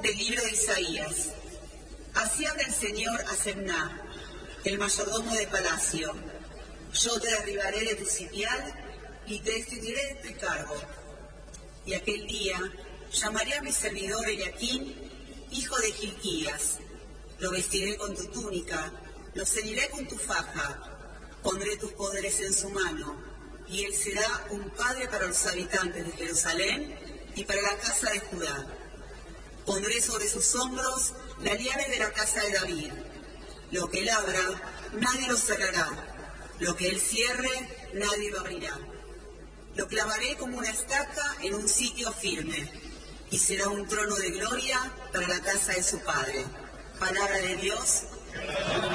Del libro de Isaías. Así habla el Señor a Semná, el mayordomo de palacio. Yo te derribaré de tu sitial y te destituiré de tu cargo. Y aquel día llamaré a mi servidor Eliaquín, hijo de Hilquías. Lo vestiré con tu túnica, lo ceñiré con tu faja, pondré tus poderes en su mano, y él será un padre para los habitantes de Jerusalén y para la casa de Judá. Pondré sobre sus hombros la llave de la casa de David. Lo que él abra, nadie lo cerrará. Lo que él cierre, nadie lo abrirá. Lo clavaré como una estaca en un sitio firme, y será un trono de gloria para la casa de su padre. Palabra de Dios.